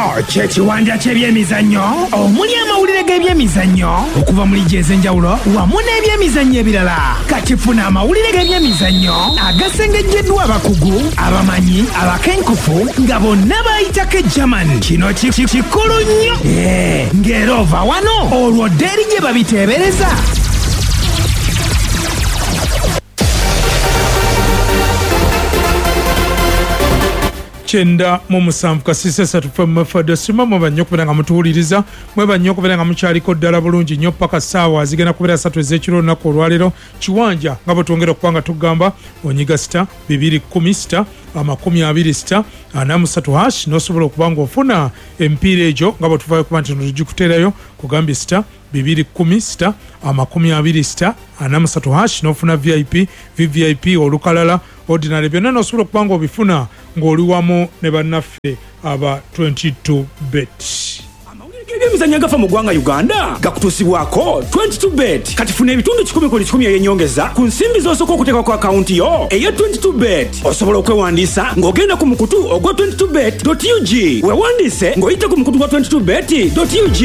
kyekiwanja ky'ebyemizannyo omuli amawulire g'ebyemizannyo okuva mu liigi ez'enjawulo wamu n'ebyemizannyo ebirala. Kati funa amawulire g'ebyemizannyo agasengejjeddwa abakugu, abamanyi, abakenkufu nga bonna bayitako German. Kino kikulu nnyo ng'era ova wano olwo ddeeri gye babiteebereza. Chenda mu musanvu kasise satufe mfado sima mu banyo kubera nga mutuuliriza mwe banyo kubera nga mukyaliko ddala bulungi nnyo paka saawa zigenda kubera 3 ez'ekiro olunaku olwaleero kiwanja nga bwe twongera okubanga tugamba onyiga sita 210 sita 20 43 hash n'osobola okuba ng'ofuna emipiira egyo nga bwe tuvaayo kuba nti tugikuteerayo kugambye sita 210 sita 20 43 hash n'ofuna VVIP olukalala ordinary byonna n'osobola okuba ng'obifuna ng'oli wamu ne bannaffe aba 22bet. Ebyemizannyo agafa mu ggwanga Uganda gakutuusibwako 22bet. Kati funa ebitundu 10 ku 10 eby'ennyongeza ku nsimbi z'osooka okuteeka ku akawunti yo eya 22bet. Osobola okwewandiisa ng'ogenda ku mukutu ogwa 22bet.ug. Weewandiise ng'oyita ku mukutu gwa 22bet.ug.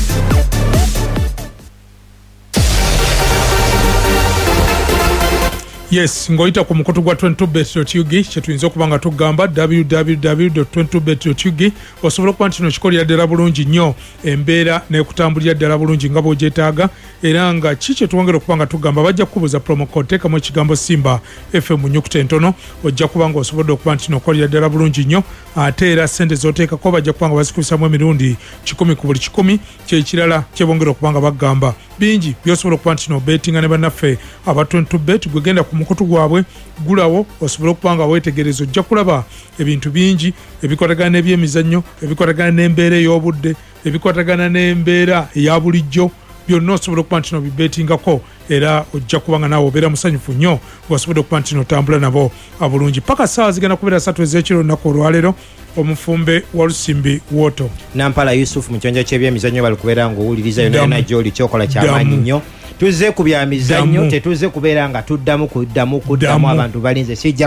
Yes, ngoita ku mukutu gwa 22bet.ug kyetuyinza okuba nga tugamba www.22bet.ug. osobola okuba nti kino kikolera ddala bulungi nnyo embeera n'ekutambulira ddala bulungi nga bw'ogyetaaga era nga ki kyetwongera okuba nga tugamba bajja kukubuza promo code teekamu ekigambo Simba FM mu nnyukuta entono ojja kuba nga osobodde okuba nti kino okolera ddala bulungi nnyo ate era ssente z'oteekako bajja kuba nga bazikubisamu emirundi 10 ku buli 10 kyekirala kyebongera okuba nga bagamba bingi by'osobola okuba nti kino betinga ne bannaffe aba 22bet gwegenda ku mukutu gwabwe gulawo osobola okuba nga weetegereza ojja kulaba ebintu bingi ebikwatagana n'ebyemizannyo ebikwatagana n'embeera ey'obudde ebikwatagana n'embeera eya bulijjo byonna osobola okuba nti kino bibetingako era ojja kuba nga naawe obeera musanyufu nnyo wasobodde okuba nti kino otambula nabo abulungi paka saawa zigenda kubeera 3 ez'ekiro olunaku olwaleero. Omufumbe wa Lusimbi Woto Nampala Yusuf mu kyonja ky'ebyemizannyo bali kubeera ng'owuliriza yonna gy'oli kyokola ky'amaanyi nnyo. Tuzze ku byamizannyo tetuzze kubeera nga tuddamu abantu balinze sijja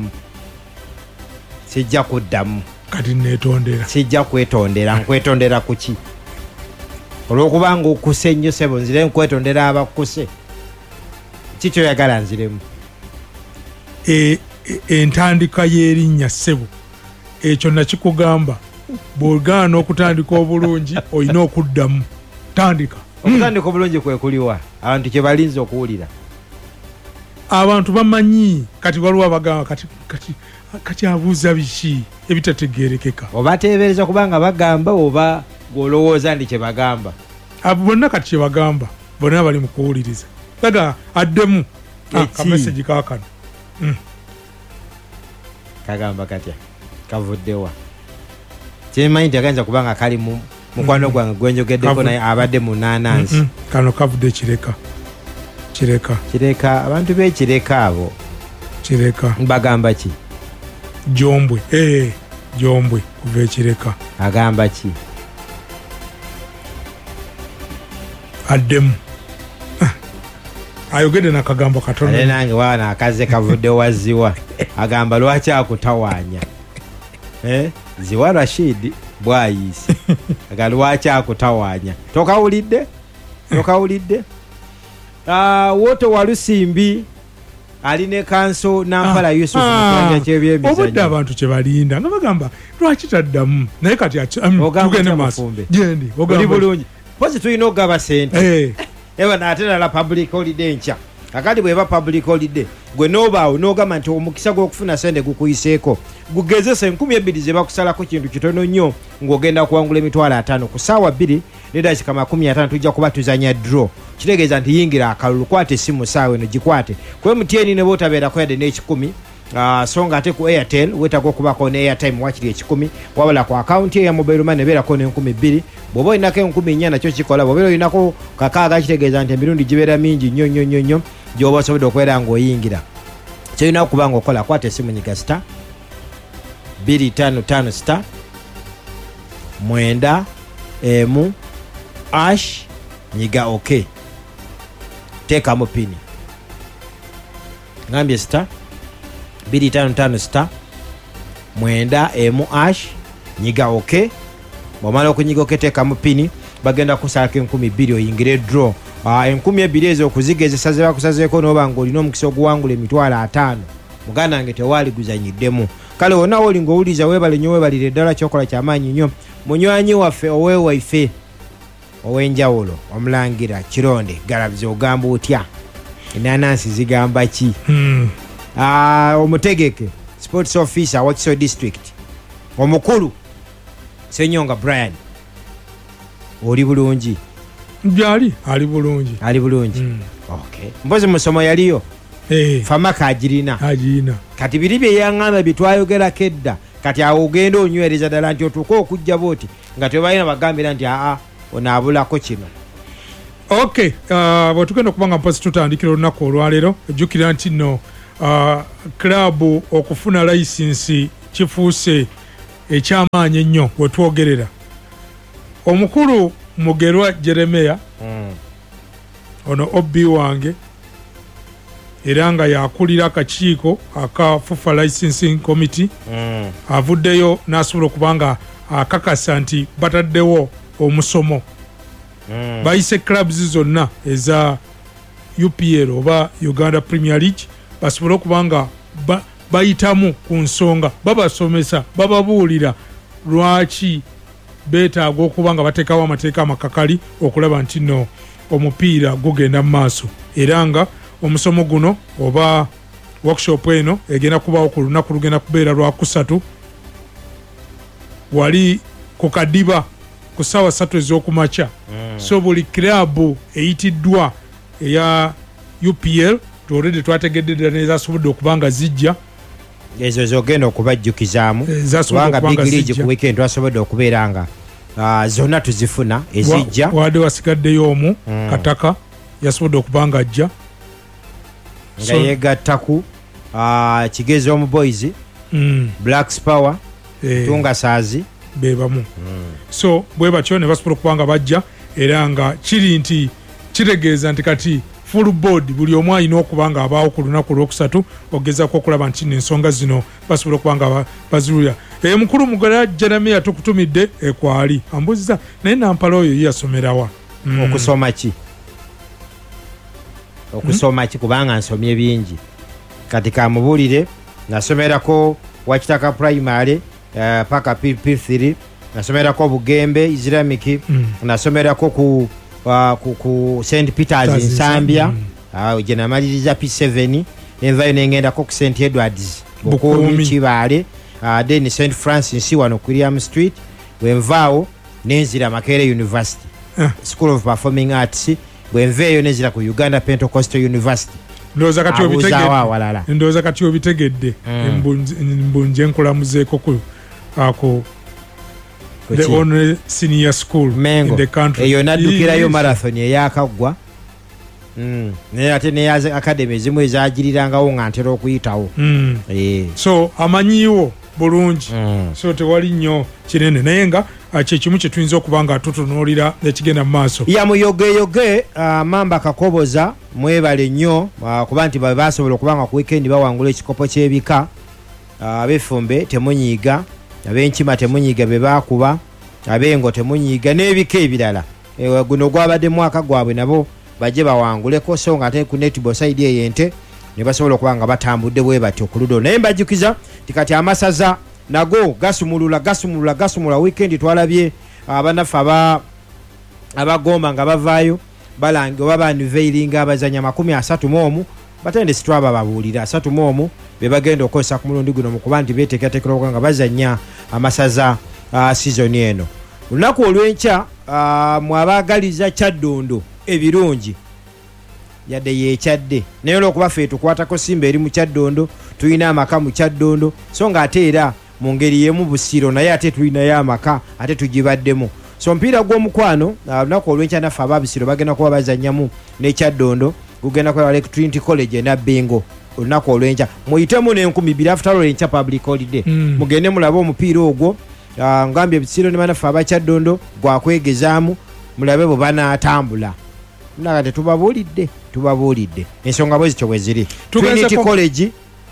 kuddamu kati neetondera sijja kwetondera nkwetondera ku ki olw'okuba nga okuse nnyo sebo nzire nkwetondera abakuse kikyoyagala nziremu entandika y'erinnya sebo ekyo nakikugamba bw'ogaana okutandika obulungi olina okuddamu tandika okutandika obulungi kwe kuliwa abantu kye balinze okuwulira abantu bamanyi kati waliwo abagamba kati abuuza biki ebitategeerekeka oba ateebereza kubanga bagamba oba gw'olowooza ndi kye bagamba bonna kati kye bagamba bonna bali mu kuwuliriza laga addemu kameseji kaakano kagamba katya kavuddewa kyemanyi nti aganza kubanga kali mu mukwano gwange gwenjogeddeko naye abadde mu naanansi kano kavudde kireka abantu b'ekireka abo kireka bagamba ki jombwe kuva ekireka agamba ki addemu ayogedde nakagambo katono ale nange waana akaze kavudde waziwa agamba lwaki akutawaanya ziwa Rashid bwayise aga lwaki akutawaanya tokawulidde Woto wa Lusimbi ali ne kanso Nampala Yusuf mu ky'ebyemizannyo obudde abantu kye balinda nga bagamba lwaki taddamu naye kati tugende maaso gendi oli bulungi pozi tulina okugaba sente eba naatera la public holiday nkya akati bweba public holiday gwe noobaawo n'ogamba nti omukisa gw'okufuna sente gukuyiseeko gugezesa 2,000 ze bakusalako kintu kitono nnyo ng'ogenda kuwangula emitwalo 5 ku ssaawa 2 ne dakika 50 tujja kuba tuzanya draw kitegeeza nti yingira akalulu kwate essimu ssaawa eno gikwate ku MTN ne bootabeerako yadde n'ekikumi so nga ate ku Airtel weetaaga okubako ne airtime wakiri 10 wabala ku akawunti eya mobile money ebeerako ne 2,000 bw'oba olinako 4,000 nakyo kikola bw'obeera olinako kakaaga kitegeeza nti emirundi gibeera mingi nnyo gy'oba osobodde okubeera ng'oyingira kyolina okuba ng'okola kwata essimu nyiga star 255 star 9 ash nyiga OK teekamu pini ngambye star 255 star 9 ash nyiga OK bw'omala okunyiga oketeekamu pini bagenda kusaako 2,000 oyingire draw. 2,000 ezo okuzigezesa ze bakusazeeko n'oba ng'olina omukisa oguwangula emitwalo 5 muganda wange tewaali guzanyiddemu. Kale wonna wooli ng'owuliza weebale nnyo weebalire ddala kyokola kyamaanyi nnyo. Munywanyi waffe oweewaife ow'enjawulo omulangira Kironde Galabizi ogamba otya? Enanansi zigamba ki? Omutegeke sports officer wa Kiso district omukulu Senyonga Brian oli bulungi? Byali ali bulungi. Okay. Mpozi musomo yaliyo famaka agirina kati biri bye yaŋŋamba bye twayogerako edda kati awo ogenda onywereza ddala nti otuuka okujja booti nga tebalina bagambira nti onaabulako kino. Okay, bwe tugenda okubanga mpozi tutandikira olunaku olwaleero ejjukira nti nno klabu okufuna layisinsi kifuuse ekyamaanyi ennyo bwe twogerera. Omukulu Mugerwa Jeremiah ono obbi wange era nga yakulira akakiiko aka FIFA Licensing Committee avuddeyo n'asobola okubanga akakasa nti bataddewo omusomo bayise clubs zonna eza UPL oba Uganda Premier League basobole okubanga bayitamu ku nsonga babasomesa bababuulira lwaki beetaaga okuba nga bateekawo amateeka amakakali okulaba nti nno omupiira gugenda mu maaso era nga omusomo guno oba workshop eno egenda kubaawo ku lunaku lugenda kubeera Lwakusatu wali ku Kadiba ku ssaawa 3 ez'okumakya. So buli kirabu eyitiddwa eya UPL already twategedde ddala n'ezasobodde okubanga zijja ezo zogenda okubajjukizaamu kubanga big league ku weekend twasobodde okubeera nga zonna tuzifuna ezijja wadde wasigaddeyo omu Kataka yasobodde okubanga ajja nga yeegattaku Kigezi omu boys Blacks Power Tunga Saazi bebamu so bwe batyo ne basobola okubanga bajja era nga kiri nti kitegeeza nti kati full board buli omu alina okubanga abaawo ku lunaku Lwokusatu ogezaako okulaba nti ensonga zino basobola okubanga baziwulira. Mukulu Mugerwa Jeremiah tukutumidde ekwali ambuziza naye Nampala oyo yasomerawa okusoma ki? Okusoma ki kubanga nsomye bingi kati kamubuulire nasomerako Wakitaka primary paka P3 nasomerako Bugembe Islamic nasomerako ku St Peters Nsambya gye namaliriza P7 nenvayo nengendako ku St Edwards Bukuumi Kibaale then St Francis wano ku William Street bwenvaawo nenzira Makerere University School of Performing Arts bwenveeyo nenzira ku Uganda Pentecostal University. Ndowooza kati obitegedde embunje enkulamuzeeko ku the only senior school in the country. Eyo naddukirayo marathon eyakaggwa naye ate neyaza academy ezimu ezagirirangawo nga ntera okuyitawo so amanyiiwo bulungi so tewali nnyo kinene naye nga kyekimu kye tuyinza okuba nga tutunuulira ekigenda mu maaso. Yamuyogeyoge Mamba Kakoboza mwebale nnyo kuba nti basobola okubanga ku weekend bawangula ekikopo ky'ebika ab'effumbe temunyiiga ab'enkima temunyiiga be baakuba ab'engo temunyiiga n'ebika ebirala guno gwabadde mwaka gwabwe nabo bajje bawanguleko so nga ate ku netball side ey'ente ne basobola okuba nga batambudde bwe batyo ku ludo. Naye mbajjukiza tikati amasaza nago gasumulula weekend twalabye abanaffe abagomba nga bavaayo balange oba banuveiringa abazanya 31 batendesi twaba babuulira 31 be bagenda okozesa ku mulundi guno mu kuba nti beeteekateekera nga bazanya amasaza season eno. Lunaku olw'enkya mwabaagaliza Kyaddondo ebirungi yadde yekyadde naye olw'okuba ffe tukwatako Simba eri mu Kyaddondo tulina amaka mu Kyaddondo so nga ate era mu ngeri y'emu Busiro naye ate tulinayo amaka ate tugibaddemu. So mpiira gw'omukwano lunaku olw'enkya naffe ababisiro bagenda kuba bazannyamu ne Kyaddondo gugenda kwewala Trinity College Nabbingo olunaku olw'enkya muyitemu n'2,000 after all enkya public holiday mugende mulabe omupiira ogwo ngambye Busiro ne banaffe aba Kyaddondo gwakwegezaamu mulabe bwe banaatambula naga tetubabuulidde ensonga bwe zityo bwe ziri. Trinity College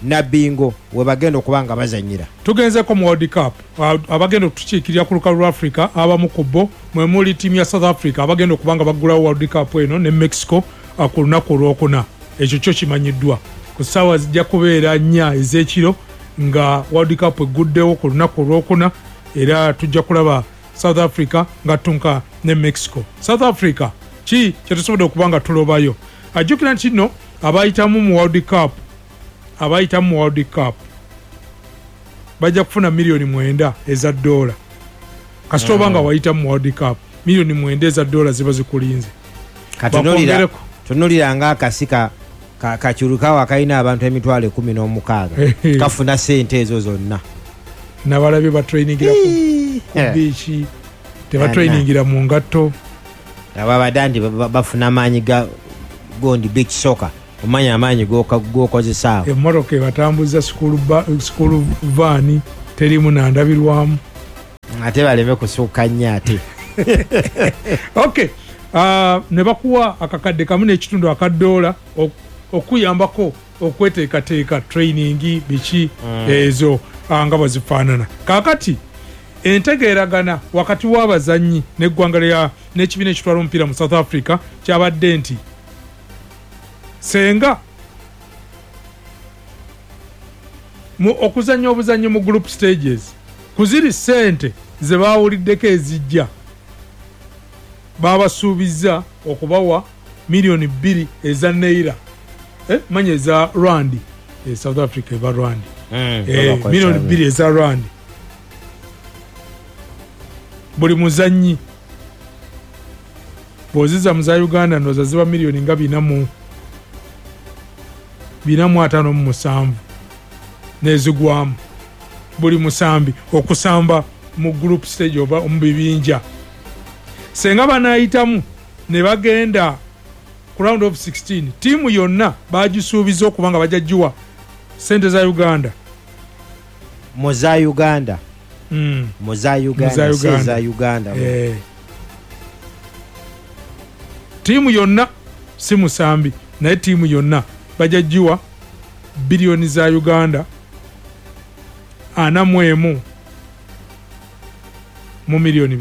nabbingo we bagenda okuba nga bazanyira. Tugenzeko mu World Cup abagenda okutukiikirira ku lukalu lwa Africa abamu ku bo mwe muli ttiimu ya South Africa abagenda okuba nga baggulawo World Cup eno ne Mexico ku lunaku olwokuna. Ekyo kyo kimanyiddwa ku ssaawa zijja kubeera 4 ez'ekiro nga World Cup eguddewo ku lunaku olwokuna era tujja kulaba South Africa nga tunka ne Mexico. South Africa ki kyetusobodde okuba nga tulobayo. Ajjukira nti nno abayitamu mu World Cup bajja kufuna $9 million eza dola. Kasita oba nga wayita mu World Cup $9 million eza dola ziba zikulinze. Tunulira nga akasika kakyulukawo akalina abantu emitwalo 16 kafuna sente ezo zonna. Nabalabye batrainingira ku biiki tebatrainingira mu ngatto. Ababadandi bafuna amaanyi ga gondi beach soccer. Omanya amaanyi gokozesaawo. Emmoroka ebatambuza school van terimu nandabirwamu. Ate baleme kusukka nnyo ate. Okay. Ne bakuwa akakadde kamu n'ekitundu akadoola okuyambako okweteekateeka training biki ezo nga bwezifaanana. Kaakati entegeeragana wakati w'abazannyi n'eggwanga n'ekibiina ekitwala omupiira mu South Africa kyabadde nti senga okuzannya obuzannyi mu group stages kuziri ssente ze baawuliddeko ezijja babasuubiza okubawa $2 million eza naira manya eza rwandi South Africa eba rwandi $2 million eza rwandi buli muzannyi bw'oziza mu za Uganda ndoza ziba miliyoni nga 457 nezigwamu buli musambi okusamba mu group stage oba mu bibinja. Senga banayitamu ne bagenda ku round of 16 tiimu yonna bagisuubiza okuba nga bajajjiwa sente za Uganda. Moza Uganda. Tiimu yonna si musambi naye tiimu yonna bajajjiwa biliyoni za Uganda 41 mu miliyoni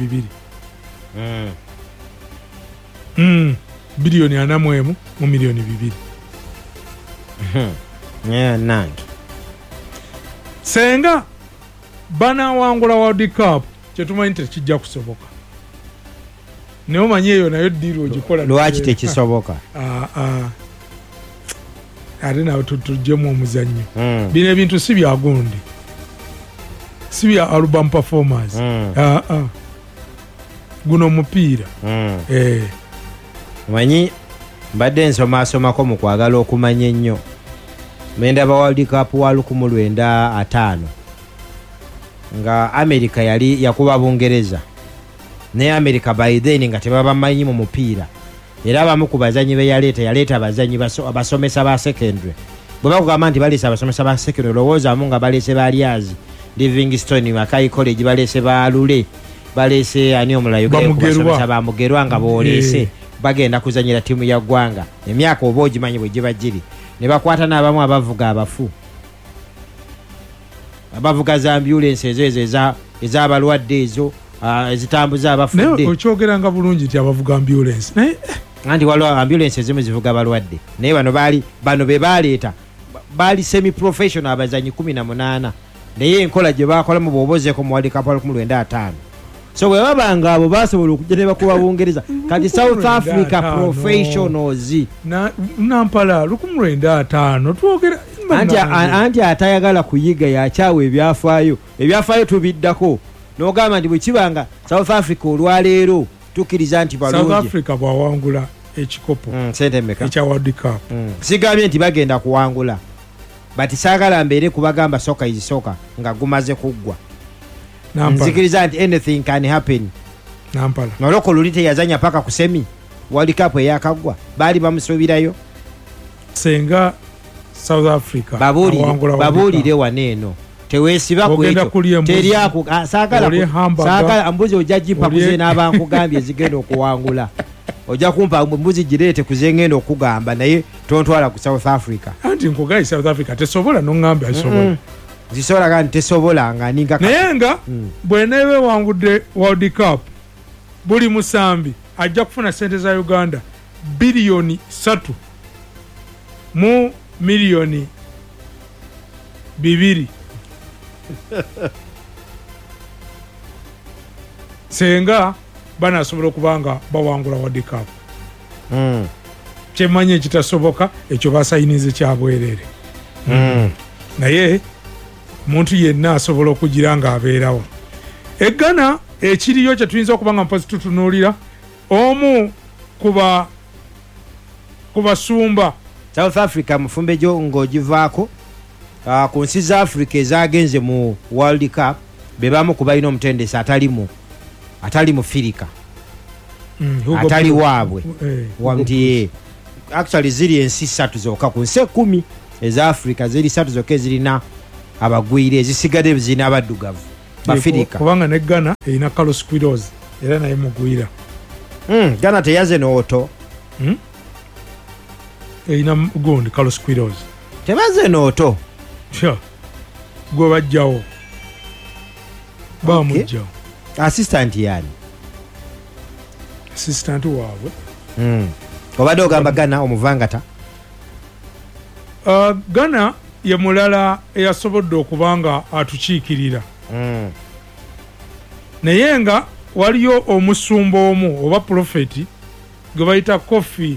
2. Biliyoni 41 mu miliyoni 2. Nange senga banawangula World Cup kyetumanyi nti tekijja kusoboka. Naye omanyi eyo nayo ddiiro ogikola lwaki tekisoboka? Ate nawe tujjemu omuzannyo. Bino ebintu si bya gundi, si bya album performers. Guno mupiira. Omanyi mbadde nsomaasomako mu kwagala okumanya ennyo. Mendaba World Cup wa 1905 nga America yali yakuba Bungereza. Ne America by then nga tebabamanyi mu mupiira. Era abamu ku bazanyi be yaleeta abazanyi abasomesa ba secondary. Bwe bakugamba nti baleese abasomesa ba secondary lowoozamu nga baleese Balyazi, Livingstone, Mackay College, baleese Baalule, baleese ani omulayo basomesa ba Mugerwa nga booleese bagenda kuzanyira tiimu ya ggwanga. Emyaka oba ogimanyi bwe giba giri. Ne bakwata n'abamu abavuga abafu. Abavuga za ambulance ezo ez'abalwadde ezo ezitambuza abafudde. Naye okyogera nga bulungi nti abavuga ambulance. Nti waliwo ambulance ezimu zivuga abalwadde. Naye bano be baleeta baali semi professional abazanyi 18. Naye enkola gye bakolamu bw'obozeeko mu World Cup 1905. So bwe babanga abo basobola okujja ne bakuba Bungereza. Kati South Africa professionals Nampala 1905 twogera anti atayagala kuyiga yakyawa ebyafaayo tubiddako n'ogamba nti bwe kibanga South Africa olwaleero tukkiriza nti balungi. South Africa bwawangula ekikopo ekya World Cup. Sigambye nti bagenda kuwangula, bati saagala mbeere kubagamba soka izisoka nga gumaze kuggwa. Nzikiriza nti anything can happen. Nampala Morocco lulite yazanya paka ku semi World Cup eyakaggwa baali bamusuubirayo. Senga South Africa babuulire waneeno teweesiba ku ekyo teriaku saagala mbuzi ojja jipa kuze n'abankugambye zigenda okuwangula ojja kumpa mbuzi gireete kuze ngenda okugamba naye tontwala ku South Africa anti nkugayi South Africa tesobola noŋŋambe asobola zisobola kandi tesobola nga ninga naye nga bweneebe wangudde World Cup buli musambi ajja kufuna sente za Uganda bilioni 3 mu miliyoni 2 senga banasobola okubanga bawangula World Cup kyemanye ekitasoboka ekyo basayinize kyabwerere naye muntu yenna asobola okugira nga abeerawo eggana ekiriyo kyetuyinza okubanga mpozi tutunuulira omu kubasumba South Africa mufumbe gyo ng'ogivaako ku nsi za Africa ezagenze mu World Cup bebamu ku balina omutendesi atali mu Firika atali waabwe nti actually ziri ensi 3 zokka ku nsi 10 eza Africa ziri 3 zokka ezirina abagwire ezisigadde zirina abaddugavu bafirika kubanga ne Ghana erina Carlos Queiroz era naye mugwira Ghana teyaze n'oto erina gundi Carlos Queiroz tebaze n'oto gwe bajjawo bamujjawo assistant yani assistant waabwe obadde ogamba Ghana omuvangata Ghana ye mulala eyasobodde okubanga atukiikirira naye nga waliyo omusumba omu oba profeti gwe bayita Kofi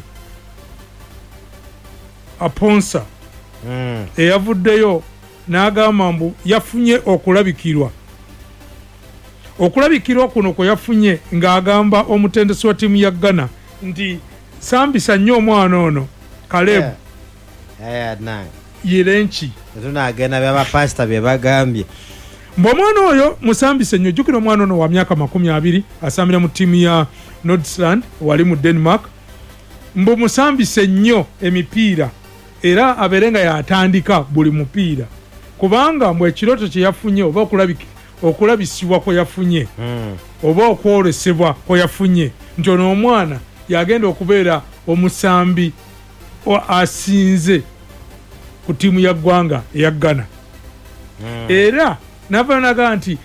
Aponsa eyavuddeyo n'agamba mbu yafunye okulabikirwa kuno kwe yafunye ng'agamba omutendesi wa ttiimu ya Ghana nti sambisa nnyo omwana ono Caleb Yerenchi tunagenda byabapasita bye bagambye mb'omwana oyo musambise nnyo jjukira omwana ono wa myaka 20 asambira mu ttiimu ya Nordsjælland wali mu Denmark mbu musambise nnyo emipiira era abeere nga yatandika buli mupiira kubanga mbwe ekirooto kye yafunye oba okulabisibwa kwe yafunye oba okwolesebwa kwe yafunye nti ono omwana yagenda okubeera omusambi asinze ku ttiimu ya ggwanga eya Ghana era navanaga nti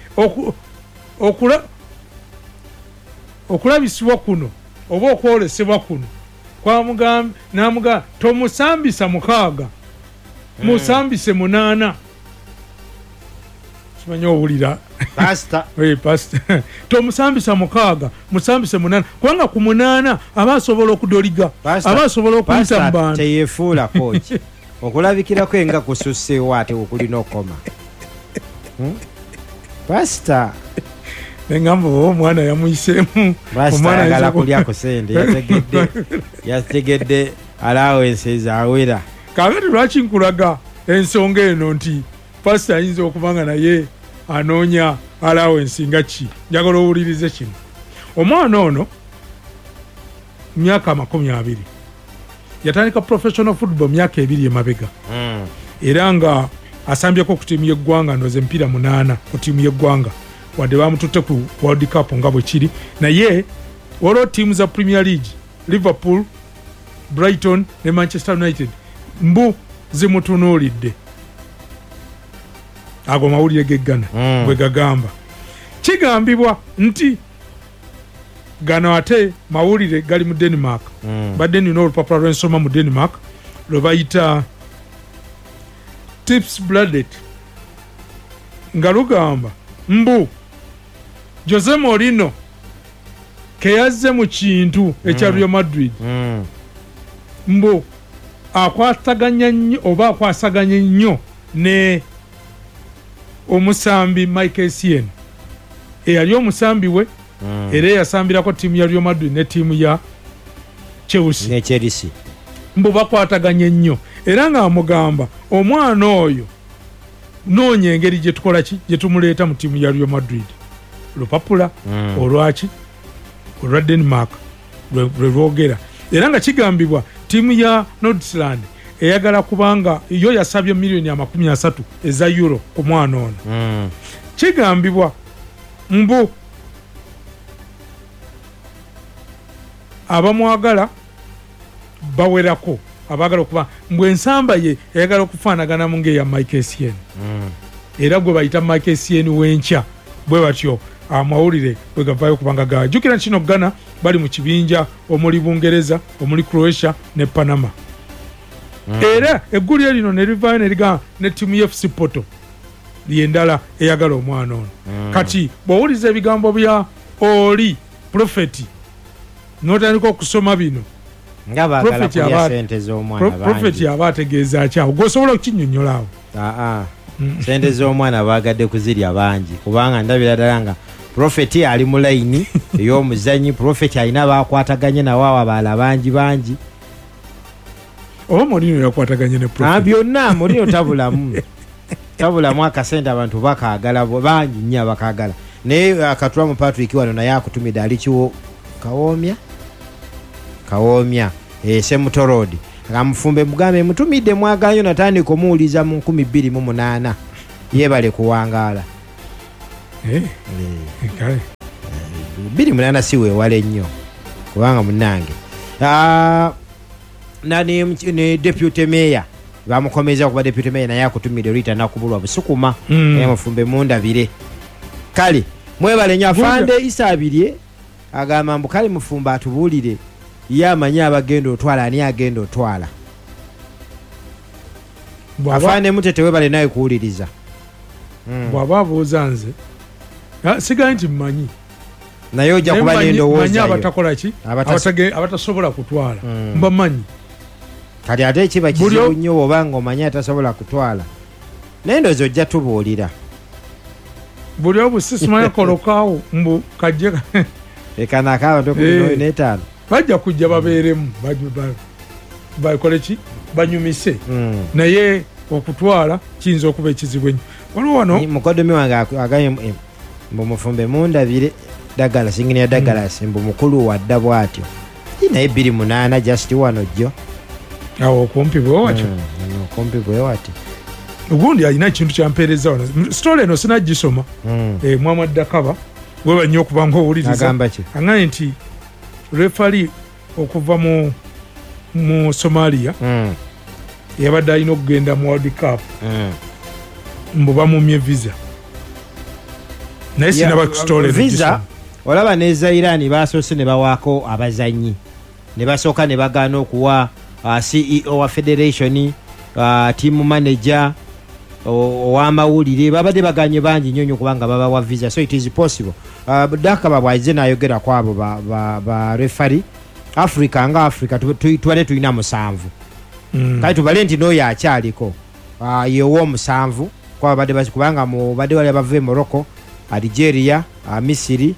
okulabisibwa kuno oba okwolesebwa kuno namugamba tomusambisa 6 musambise 8 simanyi owulira pastor tomusambisa 6 musambise 8 kubanga ku 8 aba asobola okudoliga aba asobola okuyita mu bantu teyefuula kochi okulabikirako enga kususseewo ate okulina okoma pastor engamba omwana yamuyiseemu omwana ayagala kulyako sente yategedde allowance zaawera kakati lwaki nkulaga ensonga eno nti pastor ayinza okubanga naye anoonya allowance nga ki njagala owulirize kino omwana ono myaka 20 yatandika professional football myaka 2 emabega era nga asambyeko ku ttiimu y'eggwanga ndoze empiira 8 ku ttiimu y'eggwanga wadde bamututte ku World Cup nga bwe kiri naye waliwo ttiimu za Premier League Liverpool, Brighton ne Manchester United mbu zimutunuulidde ago mawulire geggana bwe gagamba kigambibwa nti gano ate mawulire gali mu Denmark badde nina olupapula lwensoma mu Denmark lwe bayita Tips Bladet nga lugamba mbu Jose Mourinho ke yazze mu kintu ekya Real Madrid mbu akwasaganya nnyo ne omusambi Mike Essien eyali omusambi we era yasambirako ttiimu ya Real Madrid ne ttiimu ya Chelsea mbu bakwataganye nnyo era nga amugamba omwana oyo noonya engeri gye tukola ki gye tumuleeta mu ttiimu ya Real Madrid lupapula olwaki olwa Denmark lwe lwogera era nga kigambibwa ttiimu ya Nordsjælland eyagala kubanga yo yasabye miliyoni 30 eza euro ku mwana ono kigambibwa mbu abamwagala bawerako abagala okuba mbwe ensamba ye eyagala okufaanagana mu ngeeya Mike Essien era gwe bayita Mike Essien w'enkya bwe batyo amawulire bwe gavaayo kubanga gajjukira kino Ghana bali mu kibinja omuli Bungereza omuli Croatia ne Panama era eggulire lino ne livaayo ne ligamba ne ttiimu FC Porto lyendala eyagala omwana ono kati bw'owuliza ebigambo bya oli Prophet n'otandika okusoma bino Prophet aba ategeeza kyawo gwosobola okukinnyonnyola awo sente z'omwana baagadde kuzirya bangi kubanga ndabira ddala nga Prophet ali mu layini ey'omuzannyi Prophet alina baakwataganye nawo abaala bangi oba Mourinho yakwataganye ne Prophet byonna Mourinho tabulamu akasente abantu bakaagala bangi nnyo abakaagala naye akatulamu Patrick wano naye akutumidde ali kiwo kawoomya Semutoroodi akamufumbe mugambe mutumidde mwagaanyo natandika omuwuliza mu 2008 yeebale kuwangaala 2008 si weewala ennyo kubanga munnange ne deputy mayor bamukomeza okuba deputy mayor naye akutumidde Rita nakubulwa Busukuma naye mufumbe mundabire kale mwebale nnyo afande Isaabirye agamba mbu kale mufumbe atubuulire ye amanyi abagenda otwala ani agenda otwala afande mutete webale naye kuwuliriza bw'aba abuuza nze sigaye nti mmanyi naye ojja kuba nendowoozayo abatakola ki abatasobola kutwala mbamanyi kati ate ekiba kizibu nnyo bw'obanga omanyi atasobola kutwala naye ndowooza ojja tubuulira buli obusisimanyi kolokaawo mbu kajje ekanakaaba 15 bajja kujja babeeremu bakole ki banyumise naye okutwala kiyinza okuba ekizibu ennyo waliwo wano mukodomi wange agaye mbu mufumbe mundabire Douglas Singini ya Douglas mbu mukulu wadda bwatyo naye 28 just wano jjo awo okumpi bwewatyo ogundi alina ekintu kyampeereza wano story eno sinagisoma Muhammad Kaba weba nnyo okubanga owuliriza aŋŋaye nti refali okuva mu Somalia yabadde alina okugenda mu World Cup mbu bamumye visa naye sinaba story visa olaba ne Zairani basoose ne bawaako abazanyi ne basooka ne bagaana okuwa CEO wa federation team manager ow'amawulire babadde baganye bangi nnyo kubanga babawa visa so it is possible Dakaba bwaize nayogera ku abo ba refari Africa nga Africa tubale tulina 7 kati tubale nti n'oyo akyaliko yewo 7 kwa badde bakubanga mu badde wali abave Morocco Algeria Misiri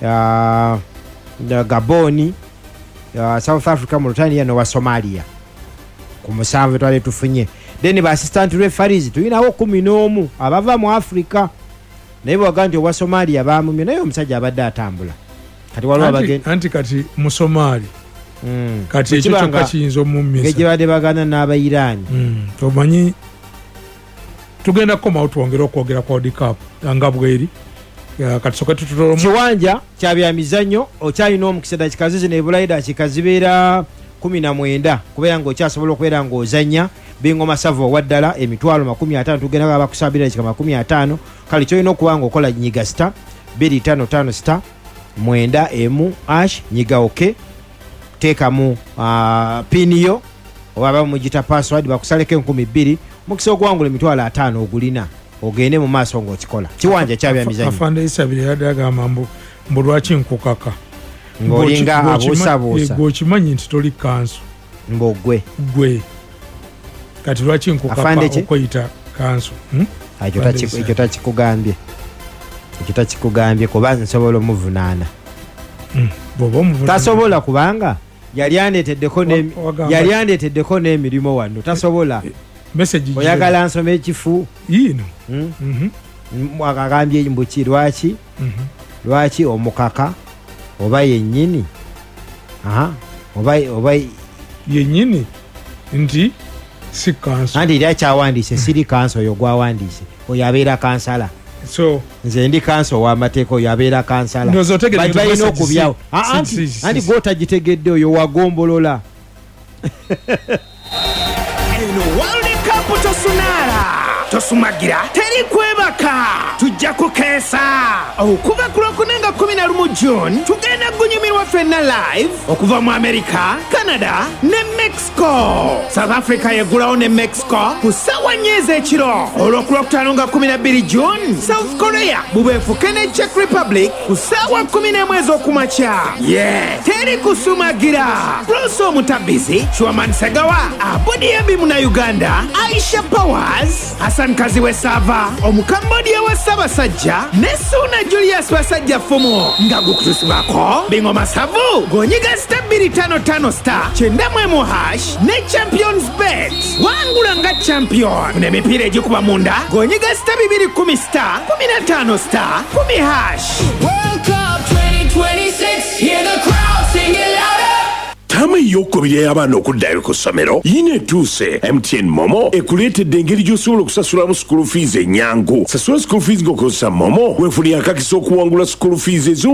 Gaboni South Africa Mauritania no wa Somalia ku 7 twale tufunye then ba assistant referees tulinawo 11 abava mu Africa naye bwagandi owa Somalia bamumye naye omusajja abadde atambula kati waliwo abagenda anti kati mu Somali kati ekyo kyokka kiyinza omumisa ngeje badde bagana n'Abayirani tomanyi tugenda kukomawo twongera okwogera kwa World Cup nga bweri kati soka tututolomu kiwanja kya byamizannyo okyalina omukisa dakika zino ebulayi dakika zibeera 19 kubeera ng'okyasobola okubeera ng'ozannya bingoma savo owaddala emitwalo 50 tugenda baba kusabira dakika 50 kale kyolina okuba ng'okola nyiga star 255 star 9 ash nyiga oke teekamu piniyo oba mugita password bakusaleko 12,000 mukisa ogwangula emitwalo 5 ogulina ogende mu maaso ng'okikola kiwanja kyabyamizannyo afande Isabire yadagamba mbu lwaki nkukaka ng'olinga abuusabuusa gwokimanyi nti toli kanso mbogwe gwe kati lwaki nkukaka okweyita kanso ekyo takikugambye kuba nsobola omuvunaana tasobola kubanga yali andeeteddeko n'emirimu wano tasobola oyagala nsoma ekifu agambye mbuki lwaki omukaka oba yennyini oba yennyini nti si kanso anti era kyawandiise siri kanso oyo gwawandiise oyo abeera kansala so nze ndi kanso ow'amateeka oyo abeera kansala balina okubyawo anti gw'otagitegedde oyo wagombolola eno World Cup tosumagira teri kwebaka tujja kukeesa okuva ku Lwokunenga 11 June tugenda kunyumirwa ffenna live okuva mu America, Canada ne Mexico. South Africa yegulawo ne Mexico ku ssaawa 4 ez'ekiro. Olw'oku Lwokutaano nga 12 June South Korea bubeefuke ne Czech Republic ku ssaawa 11 ez'okumakya. Teri kusumagira. Bruce Omutabizi, Chwaman Segawa, Abudi Ebimu na Uganda, Aisha Powers, Hassan Kaziwe Sava, Omukambodia wa Ssaabasajja ne Suna Julius Basajja Fumu nga gukutusibako Bingo Masavu gonyiga star 255 star 91# ne Champions Bet wangula nga champion n'emipiira egikuba munda gonyiga star 210 star 15 star 10#. World Cup 2026, hear the crowd sing it louder. Tama ey'okubiri ey'abaana okuddayo ku ssomero yina etuuse. MTN Momo ekuleetedde engeri gy'osobola okusasulamu school fees ennyangu. Sasula school fees ng'okozesa Momo weefunira akakisa okuwangula school fees ezo